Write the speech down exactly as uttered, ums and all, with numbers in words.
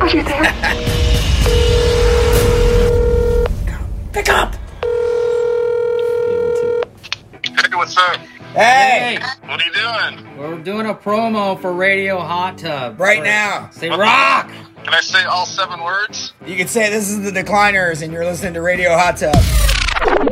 Are you there? Pick up! Hey, what's up? Hey! What are you doing? We're doing a promo for Radio Hot Tub. Right now. Say rock! Can I say all seven words? You can say this is the Decliners and you're listening to Radio Hot Tub.